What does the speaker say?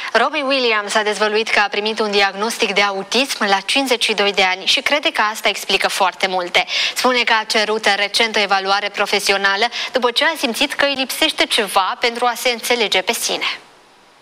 Robbie Williams a dezvăluit că a primit un diagnostic de autism la 52 de ani și crede că asta explică foarte multe. Spune că a cerut recent o evaluare profesională după ce a simțit că îi lipsește ceva pentru a se înțelege pe sine.